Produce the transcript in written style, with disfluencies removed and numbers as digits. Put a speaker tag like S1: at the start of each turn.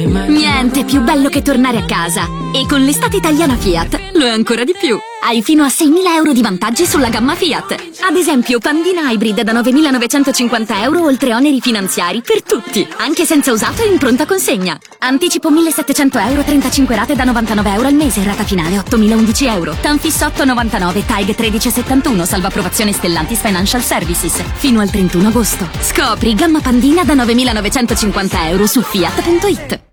S1: Niente più bello che tornare a casa. E con l'estate italiana Fiat lo è ancora di più. Hai fino a 6.000 euro di vantaggi sulla gamma Fiat. Ad esempio, Pandina Hybrid da 9.950 euro oltre oneri finanziari per tutti, anche senza usato e in pronta consegna. Anticipo 1.700 euro, 35 rate da 99 euro al mese, rata finale 8.011 euro. Tanfis 8,99, TAG 13,71, salva approvazione Stellantis Financial Services. Fino al 31 agosto. Scopri gamma Pandina da 9.950 euro su Fiat.it.